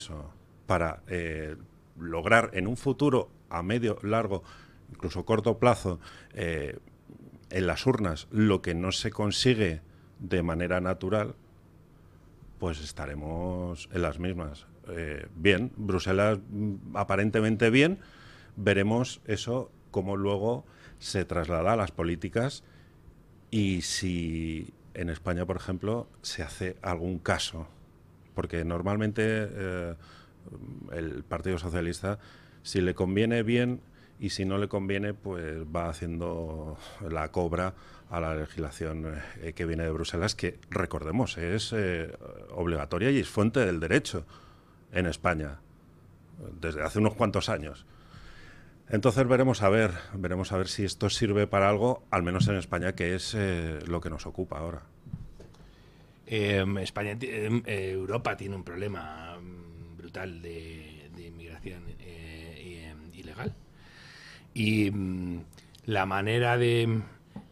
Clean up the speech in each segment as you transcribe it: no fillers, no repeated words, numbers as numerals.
para lograr en un futuro a medio, largo, incluso corto plazo, en las urnas lo que no se consigue de manera natural, pues estaremos en las mismas. Bien, Bruselas aparentemente bien, veremos eso cómo luego se traslada a las políticas y si en España, por ejemplo, se hace algún caso. Porque normalmente el Partido Socialista, si le conviene bien y si no le conviene, pues va haciendo la cobra a la legislación que viene de Bruselas, que recordemos, es obligatoria y es fuente del derecho en España desde hace unos cuantos años. Entonces veremos a ver si esto sirve para algo, al menos en España, que es lo que nos ocupa ahora. España, Europa tiene un problema brutal de inmigración ilegal. Y la manera de...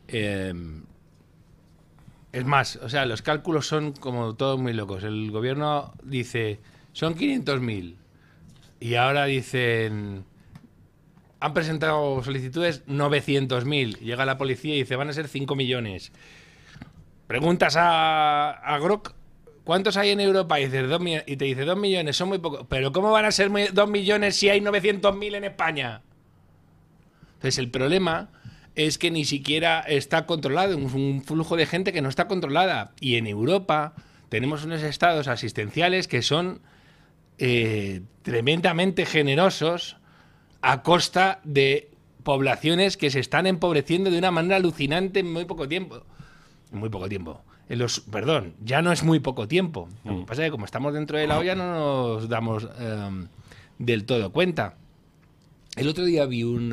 es más, o sea, los cálculos son como todos muy locos. El gobierno dice, son 500.000. Y ahora dicen, han presentado solicitudes 900.000. Llega la policía y dice, van a ser 5 millones. Preguntas a Grok, ¿cuántos hay en Europa? Y, dices, y te dice 2 millones, son muy pocos. Pero ¿cómo van a ser 2 millones si hay 900.000 en España? Entonces el problema es que ni siquiera está controlado, un flujo de gente que no está controlada. Y en Europa tenemos unos estados asistenciales que son tremendamente generosos a costa de poblaciones que se están empobreciendo de una manera alucinante en muy poco tiempo. Muy poco tiempo. Perdón, ya no es muy poco tiempo. Lo que pasa es que como estamos dentro de la olla no nos damos del todo cuenta. El otro día vi un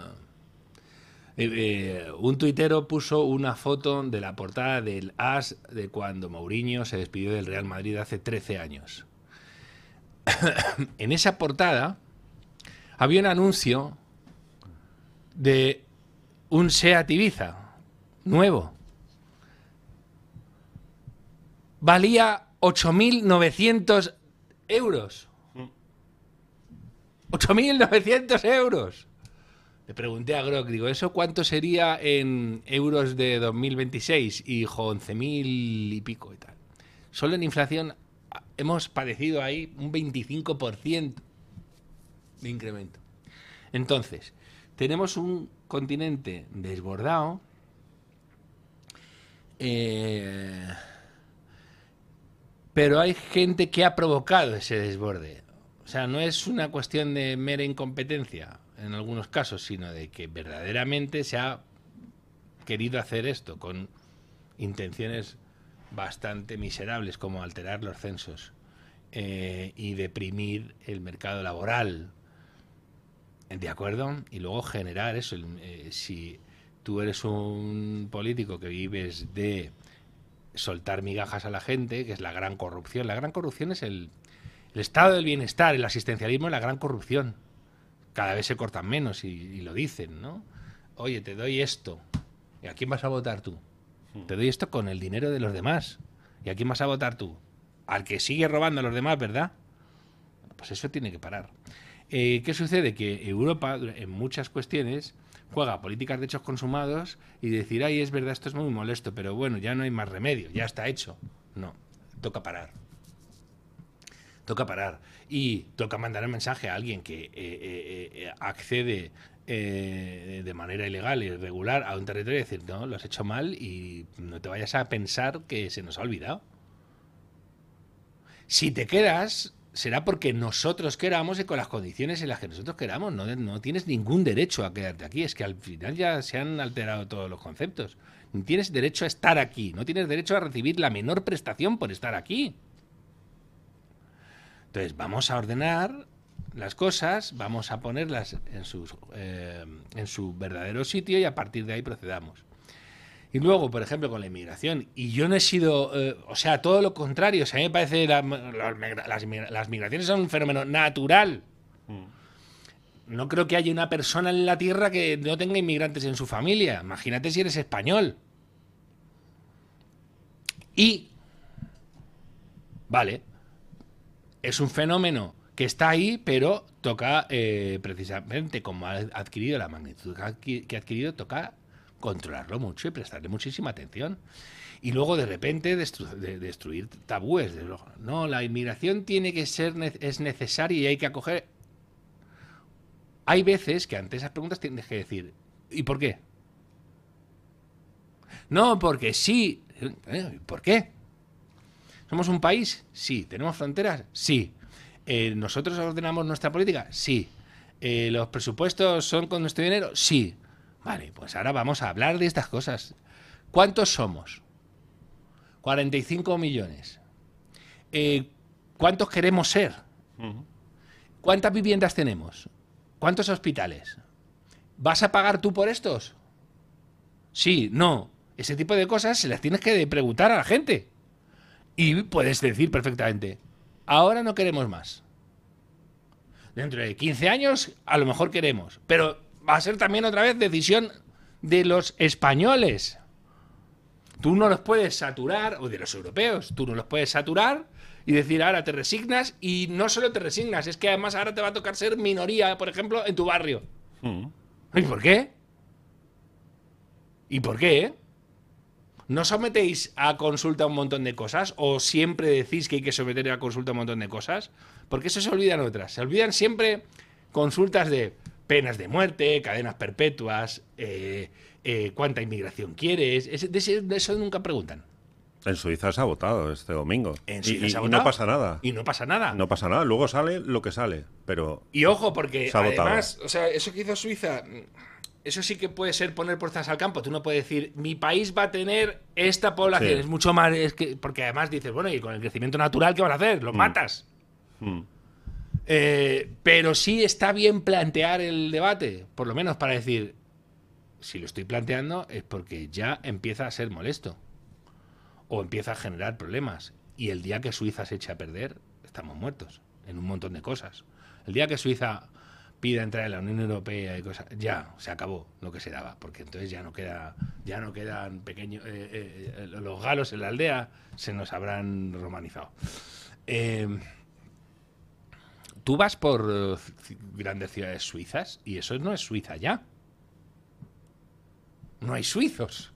tuitero puso una foto de la portada del AS de cuando Mourinho se despidió del Real Madrid hace 13 años. En esa portada había un anuncio de un SEAT Ibiza nuevo. Valía 8.900 euros. 8.900 euros. Le pregunté a Grok, digo, ¿eso cuánto sería en euros de 2026? Y dijo, 11.000 y pico y tal. Solo en inflación hemos padecido ahí un 25% de incremento. Entonces, tenemos un continente desbordado, pero hay gente que ha provocado ese desborde. O sea, no es una cuestión de mera incompetencia en algunos casos, sino de que verdaderamente se ha querido hacer esto con intenciones bastante miserables, como alterar los censos y deprimir el mercado laboral. ¿De acuerdo? Y luego generar eso. Si tú eres un político que vives de soltar migajas a la gente, que es la gran corrupción. La gran corrupción es el estado del bienestar, el asistencialismo es la gran corrupción. Cada vez se cortan menos y lo dicen, ¿no? Oye, te doy esto. ¿Y a quién vas a votar tú? Te doy esto con el dinero de los demás. ¿Y a quién vas a votar tú? Al que sigue robando a los demás, ¿verdad? Pues eso tiene que parar. ¿Qué sucede? Que Europa, en muchas cuestiones, juega políticas de hechos consumados y decir, ay, es verdad, esto es muy molesto, pero bueno, ya no hay más remedio, ya está hecho. No, toca parar. Toca parar. Y toca mandar un mensaje a alguien que accede de manera ilegal y irregular a un territorio y decir, no, lo has hecho mal y no te vayas a pensar que se nos ha olvidado. Si te quedas, será porque nosotros queramos y con las condiciones en las que nosotros queramos. No tienes ningún derecho a quedarte aquí. Es que al final ya se han alterado todos los conceptos. No tienes derecho a estar aquí. No tienes derecho a recibir la menor prestación por estar aquí. Entonces vamos a ordenar las cosas, vamos a ponerlas en su verdadero sitio y a partir de ahí procedamos. Y luego, por ejemplo, con la inmigración, y yo no he sido, o sea, todo lo contrario, o sea, a mí me parece las migraciones son un fenómeno natural. No creo que haya una persona en la Tierra que no tenga inmigrantes en su familia. Imagínate si eres español. Y, vale, es un fenómeno que está ahí, pero toca, precisamente como ha adquirido la magnitud que ha adquirido, toca controlarlo mucho y prestarle muchísima atención. Y luego de repente destruir tabúes. No, la inmigración tiene que ser, es necesaria y hay que acoger. Hay veces que ante esas preguntas tienes que decir, ¿y por qué? No, porque sí. ¿Por qué? ¿Somos un país? Sí. ¿Tenemos fronteras? Sí. ¿Nosotros ordenamos nuestra política? Sí. ¿Los presupuestos son con nuestro dinero? Sí. Vale, pues ahora vamos a hablar de estas cosas. ¿Cuántos somos? 45 millones. ¿Cuántos queremos ser? ¿Cuántas viviendas tenemos? ¿Cuántos hospitales? ¿Vas a pagar tú por estos? Sí, no. Ese tipo de cosas se las tienes que preguntar a la gente. Y puedes decir perfectamente, ahora no queremos más. Dentro de 15 años a lo mejor queremos. Pero va a ser también otra vez decisión de los españoles. Tú no los puedes saturar, o de los europeos, tú no los puedes saturar y decir ahora te resignas, y no solo te resignas, es que además ahora te va a tocar ser minoría, por ejemplo, en tu barrio. ¿Y por qué? ¿Y por qué? ¿No sometéis a consulta un montón de cosas? ¿O siempre decís que hay que someter a consulta un montón de cosas? Porque eso se olvidan otras. Se olvidan siempre consultas de penas de muerte, cadenas perpetuas, cuánta inmigración quieres. De eso nunca preguntan. En Suiza se ha votado este domingo. Y no pasa nada. Y no pasa nada. No pasa nada. Luego sale lo que sale. Pero y ojo, porque además, votado. O sea, eso que hizo Suiza, eso sí que puede ser poner puertas al campo. Tú no puedes decir, mi país va a tener esta población. Sí. Es mucho más. Porque además dices, bueno, y con el crecimiento natural, ¿qué van a hacer? ¿Los matas? Pero sí está bien plantear el debate, por lo menos para decir, si lo estoy planteando es porque ya empieza a ser molesto o empieza a generar problemas, y el día que Suiza se eche a perder estamos muertos en un montón de cosas. El día que Suiza pida entrar en la Unión Europea y cosas, ya se acabó lo que se daba, porque entonces ya no quedan pequeños, los galos en la aldea se nos habrán romanizado. Tú vas por grandes ciudades suizas y eso no es Suiza ya. No hay suizos.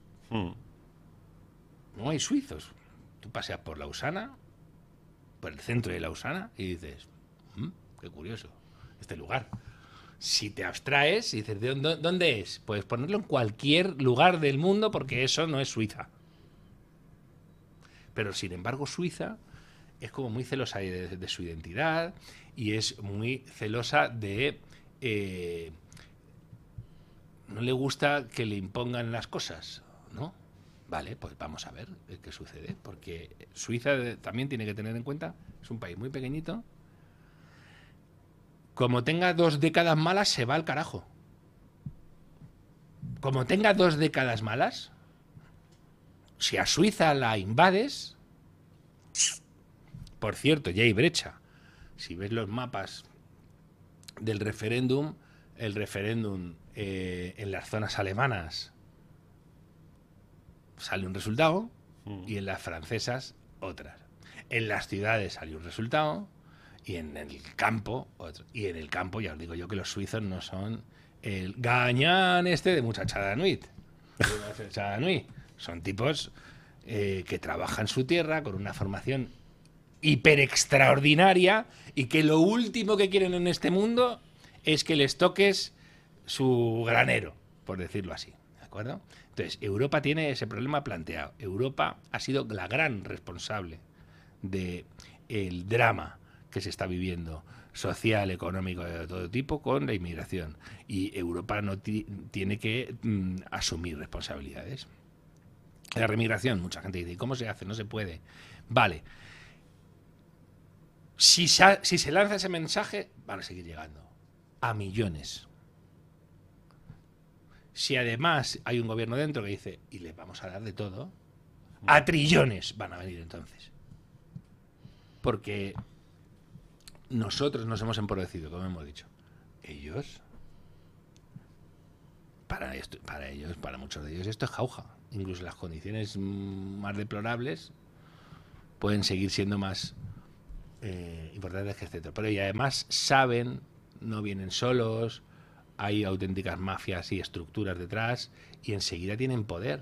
No hay suizos. Tú paseas por Lausana, por el centro de Lausana, y dices, qué curioso, este lugar. Si te abstraes y dices, ¿dónde es? Puedes ponerlo en cualquier lugar del mundo porque eso no es Suiza. Pero sin embargo Suiza es como muy celosa de su identidad y es muy celosa de... no le gusta que le impongan las cosas, ¿no? Vale, pues vamos a ver qué sucede, porque Suiza también tiene que tener en cuenta, es un país muy pequeñito, como tenga 2 décadas malas se va al carajo. Como tenga 2 décadas malas, si a Suiza la invades, por cierto, ya hay brecha. Si ves los mapas del referéndum, el referéndum en las zonas alemanas sale un resultado y en las francesas otras. En las ciudades sale un resultado y en el campo otro. Y en el campo ya os digo yo que los suizos no son el gañán de muchachada nuit. Son tipos que trabajan su tierra con una formación hiper extraordinaria y que lo último que quieren en este mundo es que les toques su granero, por decirlo así, ¿de acuerdo? Entonces, Europa tiene ese problema planteado. Europa ha sido la gran responsable del drama que se está viviendo, social, económico, de todo tipo, con la inmigración. Y Europa no tiene que asumir responsabilidades. La remigración, mucha gente dice, ¿cómo se hace? No se puede. Vale. Si se lanza ese mensaje, van a seguir llegando a millones. Si además hay un gobierno dentro que dice, y les vamos a dar de todo, a trillones van a venir entonces. Porque nosotros nos hemos empobrecido, como hemos dicho. Ellos, para ellos, para muchos de ellos, esto es jauja. Incluso las condiciones más deplorables pueden seguir siendo más importantes que etcétera. Pero y además saben, no vienen solos, hay auténticas mafias y estructuras detrás y enseguida tienen poder.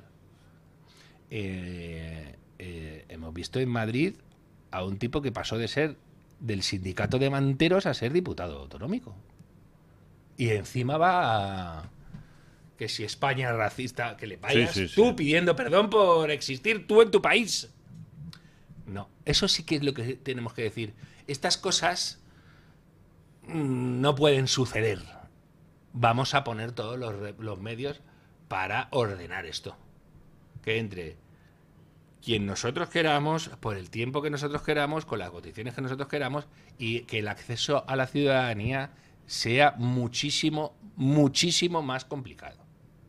Hemos visto en Madrid a un tipo que pasó de ser del sindicato de manteros a ser diputado autonómico. Y encima va a... que si España es racista, que le vayas tú pidiendo perdón por existir tú en tu país. No, eso sí que es lo que tenemos que decir. Estas cosas no pueden suceder. Vamos a poner todos los medios para ordenar esto. Que entre quien nosotros queramos, por el tiempo que nosotros queramos, con las condiciones que nosotros queramos, y que el acceso a la ciudadanía sea muchísimo, muchísimo más complicado.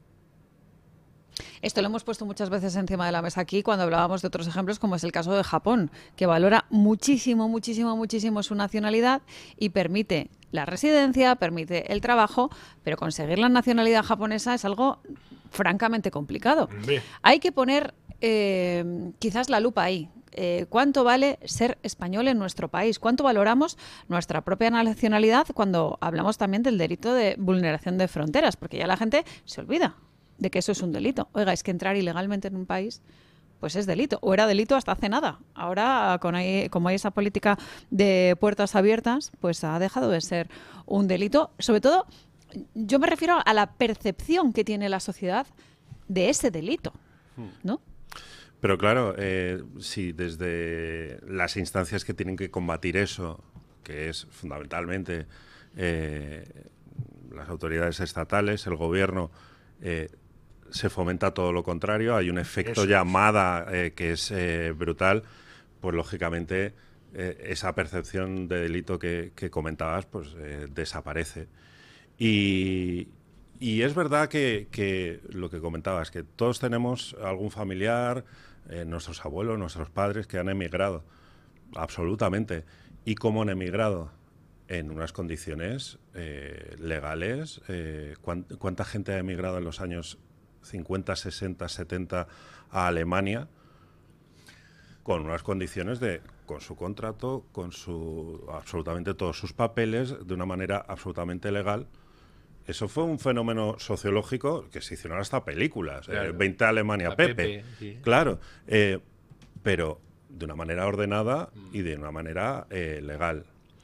Esto lo hemos puesto muchas veces encima de la mesa aquí cuando hablábamos de otros ejemplos, como es el caso de Japón, que valora muchísimo, muchísimo, muchísimo su nacionalidad y permite la residencia, permite el trabajo, pero conseguir la nacionalidad japonesa es algo francamente complicado. Hay que poner quizás la lupa ahí. ¿Cuánto vale ser español en nuestro país? ¿Cuánto valoramos nuestra propia nacionalidad cuando hablamos también del delito de vulneración de fronteras? Porque ya la gente se olvida de que eso es un delito. Oiga, es que entrar ilegalmente en un país pues es delito, o era delito hasta hace nada. Ahora, como hay esa política de puertas abiertas, pues ha dejado de ser un delito. Sobre todo, yo me refiero a la percepción que tiene la sociedad de ese delito, ¿no? Pero claro, si desde las instancias que tienen que combatir eso, que es fundamentalmente las autoridades estatales, el gobierno, se fomenta todo lo contrario, hay un efecto llamada que es brutal, pues lógicamente esa percepción de delito que comentabas pues desaparece. Y es verdad que lo que comentabas, que todos tenemos algún familiar, nuestros abuelos, nuestros padres que han emigrado, absolutamente. ¿Y cómo han emigrado? En unas condiciones legales. ¿Cuánta gente ha emigrado en los años 50, 60, 70 a Alemania con unas condiciones con su contrato, con absolutamente todos sus papeles, de una manera absolutamente legal? Eso fue un fenómeno sociológico que se hicieron hasta películas. Claro. 20 Alemania, Pepe. Sí. Claro. Pero de una manera ordenada y de una manera legal.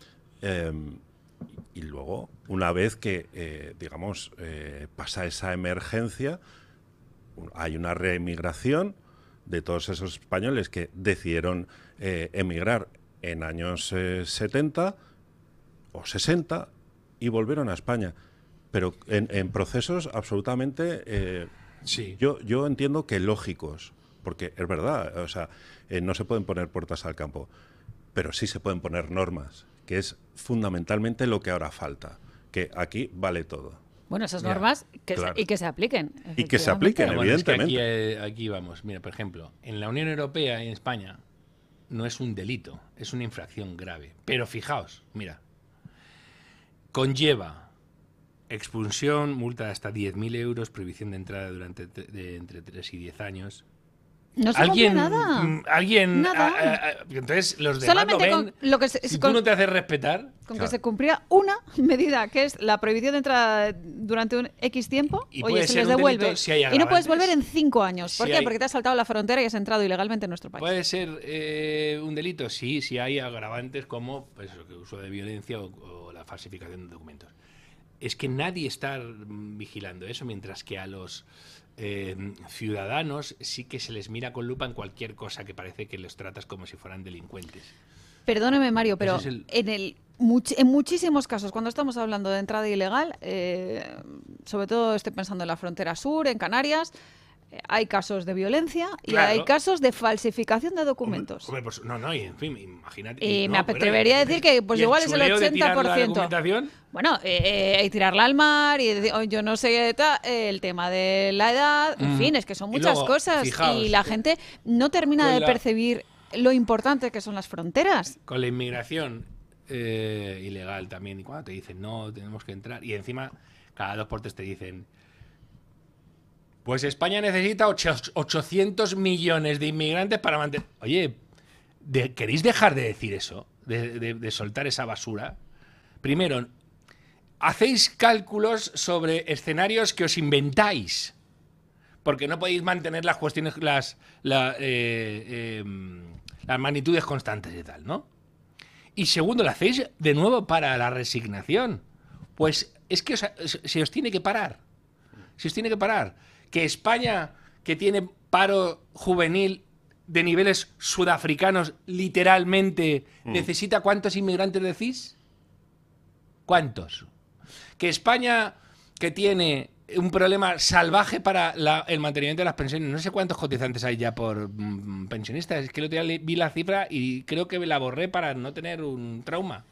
Y luego, una vez que, pasa esa emergencia, hay una reemigración de todos esos españoles que decidieron emigrar en años 70 o 60 y volvieron a España. Pero en procesos absolutamente, yo entiendo que lógicos, porque es verdad, o sea, no se pueden poner puertas al campo, pero sí se pueden poner normas, que es fundamentalmente lo que ahora falta, que aquí vale todo. Bueno, esas normas y que se apliquen. Y que se apliquen, evidentemente. Es que aquí vamos. Mira, por ejemplo, en la Unión Europea y en España no es un delito, es una infracción grave. Pero fijaos, mira, conlleva expulsión, multa de hasta 10.000 euros, prohibición de entrada durante entre 3 y 10 años. No se cumple nada. Entonces los demás solamente lo ven. Si tú no te haces respetar. Con que se cumpliera una medida, que es la prohibición de entrada durante un X tiempo, y oye, se les devuelve. Si hay y no puedes volver en 5 años. ¿Por qué? hay... Porque te has saltado la frontera y has entrado ilegalmente en nuestro país. ¿Puede ser un delito? Sí, si hay agravantes como pues, el uso de violencia o la falsificación de documentos. Es que nadie está vigilando eso, mientras que a los ciudadanos sí que se les mira con lupa en cualquier cosa que parece que los tratas como si fueran delincuentes. Perdóneme, Mario, pero en muchísimos casos, cuando estamos hablando de entrada ilegal, sobre todo estoy pensando en la frontera sur, en Canarias, hay casos de violencia y hay casos de falsificación de documentos. Hombre, pues, y en fin, imagínate. Y me atrevería a decir que pues igual es el 80%. Bueno, y tirarla al mar, y yo no sé, el tema de la edad, en fin, es que son muchas cosas. Fijaos, y la gente no termina de percibir lo importante que son las fronteras. Con la inmigración ilegal también, y cuando te dicen no, tenemos que entrar, y encima cada 2 por 3 te dicen pues España necesita 800 millones de inmigrantes para mantener... Oye, ¿queréis dejar de decir eso? De soltar esa basura. Primero, hacéis cálculos sobre escenarios que os inventáis. Porque no podéis mantener las cuestiones, las magnitudes constantes y tal, ¿no? Y segundo, lo hacéis de nuevo para la resignación. Pues es que se os tiene que parar. Se os tiene que parar. Que España, que tiene paro juvenil de niveles sudafricanos, literalmente, necesita ¿cuántos inmigrantes decís? ¿Cuántos? Que España, que tiene un problema salvaje para el mantenimiento de las pensiones, no sé cuántos cotizantes hay ya por pensionistas, es que el otro día vi la cifra y creo que la borré para no tener un trauma.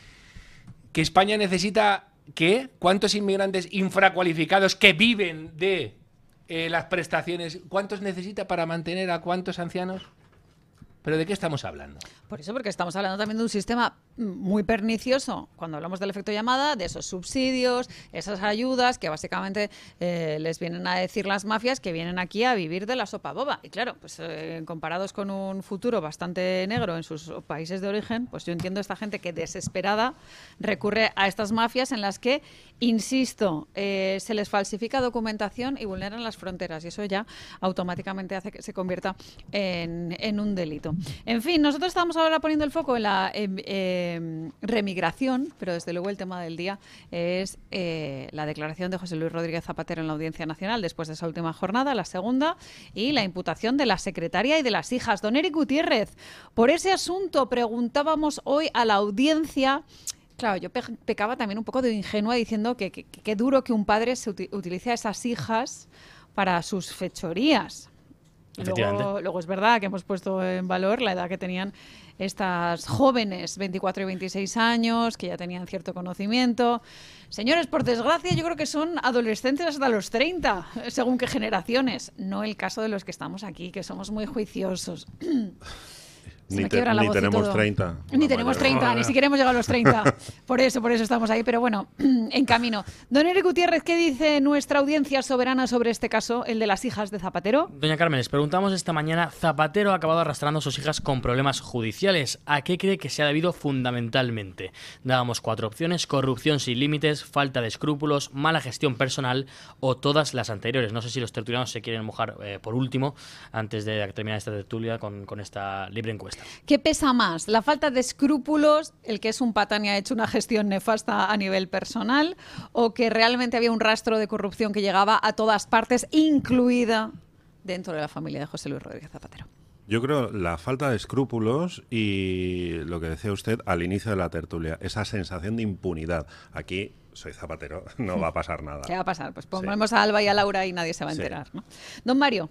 Que España necesita, ¿qué? ¿Cuántos inmigrantes infracualificados que viven de las prestaciones, cuántos necesita para mantener a cuántos ancianos? ¿Pero de qué estamos hablando? Por eso, porque estamos hablando también de un sistema muy pernicioso, cuando hablamos del efecto llamada, de esos subsidios, esas ayudas que básicamente les vienen a decir las mafias que vienen aquí a vivir de la sopa boba. Y claro, pues comparados con un futuro bastante negro en sus países de origen, pues yo entiendo a esta gente que desesperada recurre a estas mafias en las que, insisto, se les falsifica documentación y vulneran las fronteras, y eso ya automáticamente hace que se convierta en un delito. En fin, nosotros estamos ahora poniendo el foco en la remigración, pero desde luego el tema del día es la declaración de José Luis Rodríguez Zapatero en la Audiencia Nacional después de esa última jornada, la segunda, y la imputación de la secretaria y de las hijas. Don Eric Gutiérrez, por ese asunto preguntábamos hoy a la audiencia. Claro, yo pecaba también un poco de ingenua diciendo que duro que un padre utilice a esas hijas para sus fechorías. Luego es verdad que hemos puesto en valor la edad que tenían estas jóvenes, 24 y 26 años, que ya tenían cierto conocimiento. Señores, por desgracia, yo creo que son adolescentes hasta los 30, según qué generaciones. No el caso de los que estamos aquí, que somos muy juiciosos. Ni tenemos 30. Ni tenemos 30, ni siquiera hemos llegado a los 30. Por eso estamos ahí, pero bueno, en camino. Don Eric Gutiérrez, ¿qué dice nuestra audiencia soberana sobre este caso, el de las hijas de Zapatero? Doña Carmen, les preguntamos esta mañana, Zapatero ha acabado arrastrando a sus hijas con problemas judiciales. ¿A qué cree que se ha debido fundamentalmente? Dábamos 4 opciones: corrupción sin límites, falta de escrúpulos, mala gestión personal o todas las anteriores. No sé si los tertulianos se quieren mojar por último, antes de terminar esta tertulia con esta libre encuesta. ¿Qué pesa más? ¿La falta de escrúpulos, el que es un patán y ha hecho una gestión nefasta a nivel personal, o que realmente había un rastro de corrupción que llegaba a todas partes, incluida dentro de la familia de José Luis Rodríguez Zapatero? Yo creo la falta de escrúpulos y lo que decía usted al inicio de la tertulia, esa sensación de impunidad. Aquí soy Zapatero, no va a pasar nada. ¿Qué va a pasar? Pues ponemos a Alba y a Laura y nadie se va a enterar, ¿no? Don Mario.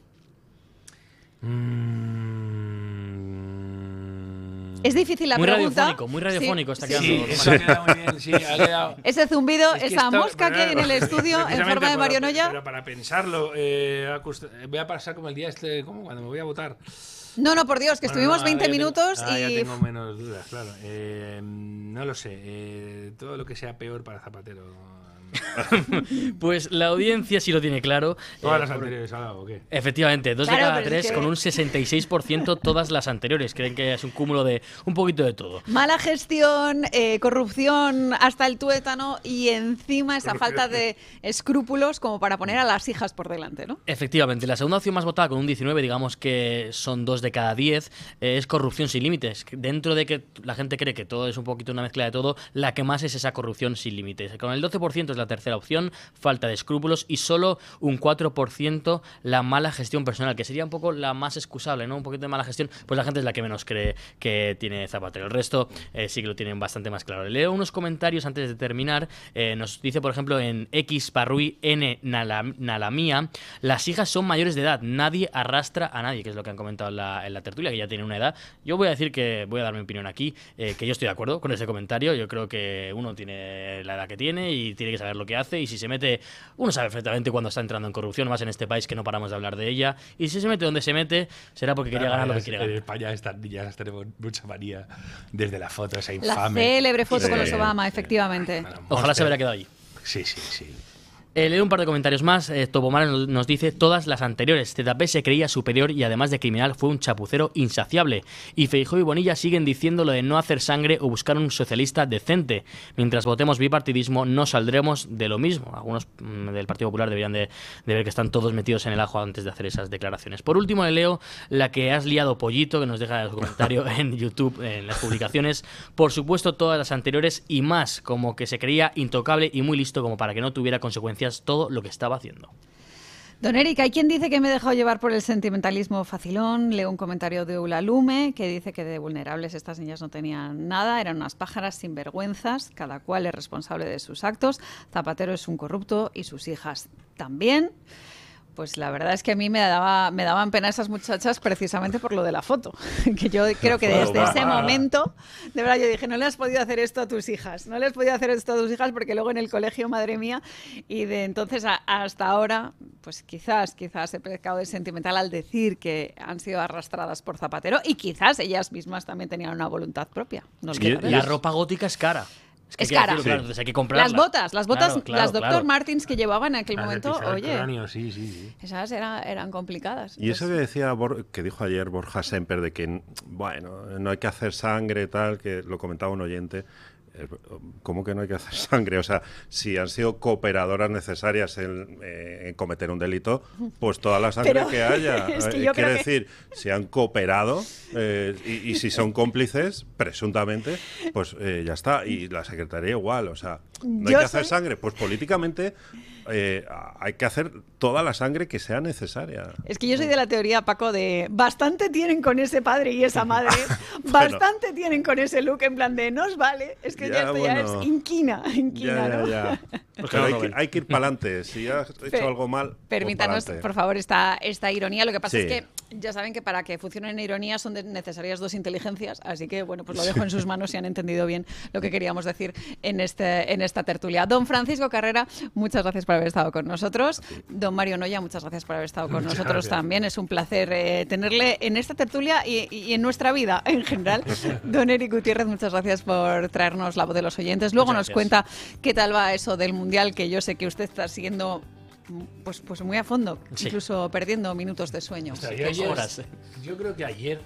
Es difícil la pregunta. Muy radiofónico está quedando. Sí, eso ha quedado muy bien, sí, ha quedado. Ese zumbido, esa mosca que hay en el estudio en forma de marionoya. Pero para pensarlo, voy a pasar como el día como cuando me voy a votar. No, por Dios, que estuvimos 20 minutos y... Ya tengo menos dudas, claro. No lo sé, todo lo que sea peor para Zapatero... Pues la audiencia sí lo tiene claro. ¿Todas las anteriores o qué? Efectivamente, 2 de cada 3 con un 66% todas las anteriores. Creen que es un cúmulo de un poquito de todo. Mala gestión, corrupción hasta el tuétano y encima esa falta de escrúpulos como para poner a las hijas por delante, ¿no? Efectivamente, la segunda opción más votada con un 19, digamos que son 2 de cada 10, es corrupción sin límites. Dentro de que la gente cree que todo es un poquito una mezcla de todo, la que más es esa corrupción sin límites. Con el 12% es la tercera opción, falta de escrúpulos, y solo un 4% la mala gestión personal, que sería un poco la más excusable, ¿no? Un poquito de mala gestión, pues la gente es la que menos cree que tiene Zapatero. El resto sí que lo tienen bastante más claro. Leo unos comentarios antes de terminar. Nos dice, por ejemplo, en X Parrui N Nalamía, las hijas son mayores de edad, nadie arrastra a nadie, que es lo que han comentado en la tertulia, que ya tienen una edad. Yo voy a decir que voy a dar mi opinión aquí, que yo estoy de acuerdo con ese comentario. Yo creo que uno tiene la edad que tiene y tiene que saber lo que hace, y si se mete, uno sabe perfectamente cuando está entrando en corrupción, más en este país que no paramos de hablar de ella, y si se mete donde se mete será porque quería ganar lo que quiere ganar. En España estas niñas tenemos mucha manía desde la foto esa infame. La célebre foto con los Obama, efectivamente. Ojalá se hubiera quedado allí. Sí. Leo un par de comentarios más. Topomar nos dice: todas las anteriores. ZP se creía superior y además de criminal fue un chapucero insaciable. Y Feijóo y Bonilla siguen diciendo lo de no hacer sangre o buscar un socialista decente. Mientras votemos bipartidismo no saldremos de lo mismo. Algunos del Partido Popular deberían de ver que están todos metidos en el ajo antes de hacer esas declaraciones. Por último, le leo la que has liado, Pollito, que nos deja su comentario en YouTube, en las publicaciones. Por supuesto, todas las anteriores y más, como que se creía intocable y muy listo como para que no tuviera consecuencias todo lo que estaba haciendo. Don Eric, hay quien dice que me he dejado llevar por el sentimentalismo facilón. Leo un comentario de Eulalume que dice que de vulnerables estas niñas no tenían nada, eran unas pájaras sinvergüenzas, cada cual es responsable de sus actos. Zapatero es un corrupto y sus hijas también. Pues la verdad es que a mí me daban pena esas muchachas precisamente por lo de la foto. Que yo creo que desde ese momento, de verdad, yo dije, no le has podido hacer esto a tus hijas. No le has podido hacer esto a tus hijas porque luego en el colegio, madre mía, y de entonces hasta ahora, pues quizás he pecado de sentimental al decir que han sido arrastradas por Zapatero y quizás ellas mismas también tenían una voluntad propia. No Es que la ropa gótica es cara. Es cara. Decirlo, claro, entonces hay que comprarla. Las botas, las Dr. Martens que llevaban en aquel momento, oye, cráneo, sí. esas eran complicadas. Y eso que decía, que dijo ayer Borja Semper, de que, bueno, no hay que hacer sangre, tal, que lo comentaba un oyente. ¿Cómo que no hay que hacer sangre? O sea, si han sido cooperadoras necesarias en cometer un delito, pues toda la sangre que haya. Es que quiere decir, si han cooperado y si son cómplices, presuntamente, pues ya está. Y la Secretaría igual. O sea, no hay que hacer sangre. Pues políticamente hay que hacer toda la sangre que sea necesaria. Es que yo soy de la teoría, Paco, de bastante tienen con ese padre y esa madre, bastante tienen con ese look, en plan de no os vale, es que ya es inquina, ¿no? Ya. Pues claro, hay que ir para adelante. Si has hecho algo mal, permítanos, pues por favor, esta ironía. Lo que pasa Sí. es que ya saben que para que funcione una ironía son necesarias dos inteligencias, así que bueno, pues lo dejo en sus manos si han entendido bien lo que queríamos decir en esta tertulia. Don Francisco Carrera, muchas gracias por haber estado con nosotros. Don Mario Noya, muchas gracias por haber estado con nosotros también. Es un placer tenerle en esta tertulia y en nuestra vida en general. Don Eric Gutiérrez, muchas gracias por traernos la voz de los oyentes. Luego nos cuenta qué tal va eso del Mundial, que yo sé que usted está siguiendo pues muy a fondo, incluso perdiendo minutos de sueño. O sea, yo creo que ayer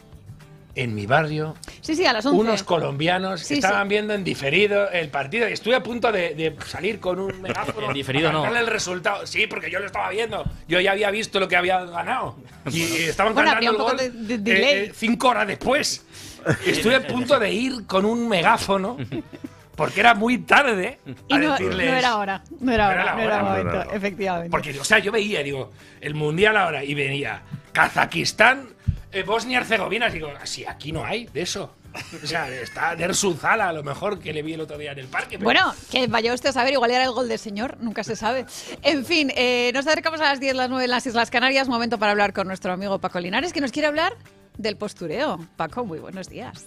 en mi barrio a las 11. unos colombianos estaban viendo en diferido el partido y estuve a punto de salir con un megáfono en diferido no. el resultado. Sí, porque yo lo estaba viendo. Yo ya había visto lo que había ganado y estaban ganando el gol delay. 5 horas después. Estuve a punto de ir con un megáfono porque era muy tarde y no era hora, no era momento, no. efectivamente. Porque, o sea, yo veía, el Mundial ahora y venía Kazajistán, Bosnia-Herzegovina, digo, así aquí no hay de eso. O sea, está Dersuzala, a lo mejor, que le vi el otro día en el parque. Pero... Bueno, que vaya usted a saber, igual era el gol del señor, nunca se sabe. En fin, nos acercamos a las 10, las 9 en las Islas Canarias, momento para hablar con nuestro amigo Paco Linares, que nos quiere hablar del postureo. Paco, muy buenos días.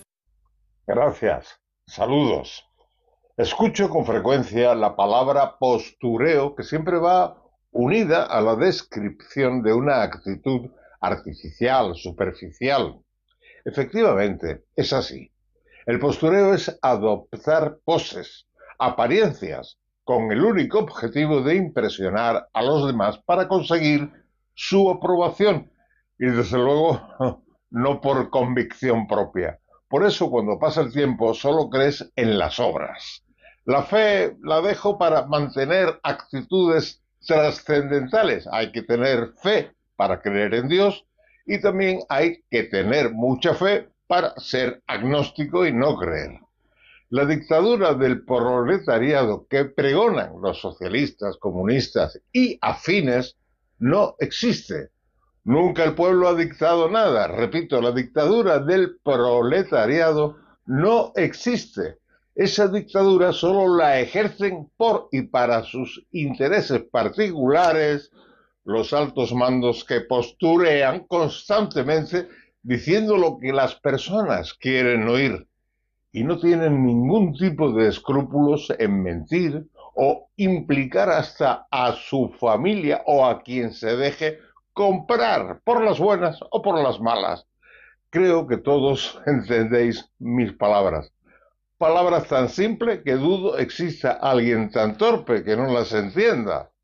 Gracias, saludos. Escucho con frecuencia la palabra postureo, que siempre va unida a la descripción de una actitud artificial, superficial. Efectivamente, es así. El postureo es adoptar poses, apariencias, con el único objetivo de impresionar a los demás para conseguir su aprobación y, desde luego, no por convicción propia. Por eso, cuando pasa el tiempo, solo crees en las obras. La fe la dejo para mantener actitudes trascendentales. Hay que tener fe para creer en Dios y también hay que tener mucha fe para ser agnóstico y no creer. La dictadura del proletariado que pregonan los socialistas, comunistas y afines no existe. Nunca el pueblo ha dictado nada. Repito, la dictadura del proletariado no existe. Esa dictadura solo la ejercen por y para sus intereses particulares los altos mandos que posturean constantemente diciendo lo que las personas quieren oír y no tienen ningún tipo de escrúpulos en mentir o implicar hasta a su familia o a quien se deje comprar por las buenas o por las malas. Creo que todos entendéis mis palabras. Palabras tan simples que dudo exista alguien tan torpe que no las entienda.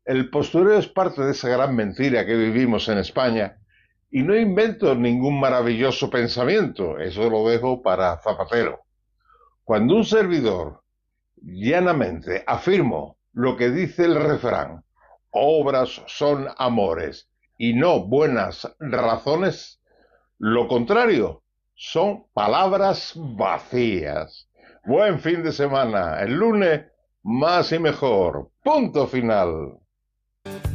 El postureo es parte de esa gran mentira que vivimos en España y no invento ningún maravilloso pensamiento, eso lo dejo para Zapatero. Cuando un servidor llanamente afirmo lo que dice el refrán, obras son amores y no buenas razones, lo contrario son palabras vacías. Buen fin de semana, el lunes más y mejor. Punto final.